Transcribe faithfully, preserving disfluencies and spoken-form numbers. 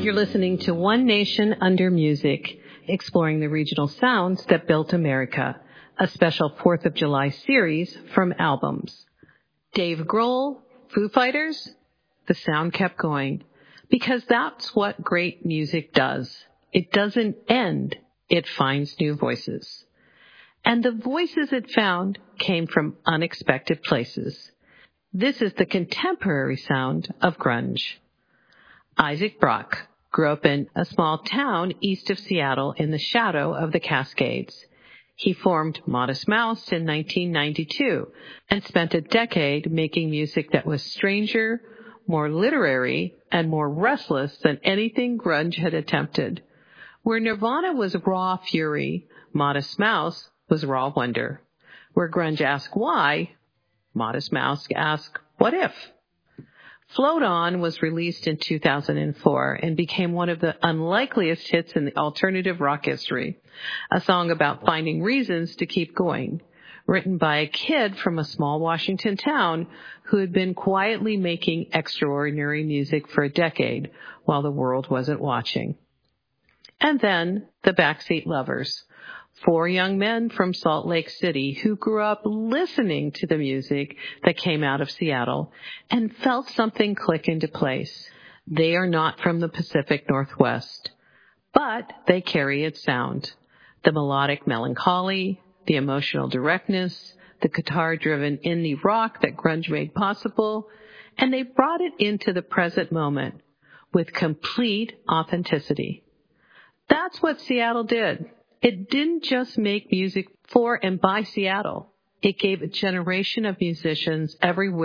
You're listening to One Nation Under Music, exploring the regional sounds that built America, a special fourth of July series from albums. Dave Grohl, Foo Fighters, the sound kept going, because that's what great music does. It doesn't end, it finds new voices. And the voices it found came from unexpected places. This is the contemporary sound of grunge. Isaac Brock grew up in a small town east of Seattle in the shadow of the Cascades. He formed Modest Mouse in nineteen ninety-two and spent a decade making music that was stranger, more literary, and more restless than anything grunge had attempted. Where Nirvana was raw fury, Modest Mouse was raw wonder. Where grunge asked why, Modest Mouse asked what if. Float On was released in two thousand four and became one of the unlikeliest hits in the alternative rock history, a song about finding reasons to keep going, written by a kid from a small Washington town who had been quietly making extraordinary music for a decade while the world wasn't watching. And then the Backseat Lovers, four young men from Salt Lake City who grew up listening to the music that came out of Seattle and felt something click into place. They are not from the Pacific Northwest, but they carry its sound. The melodic melancholy, the emotional directness, the guitar-driven indie rock that grunge made possible, and they brought it into the present moment with complete authenticity. That's what Seattle did. It didn't just make music for and by Seattle. It gave a generation of musicians everywhere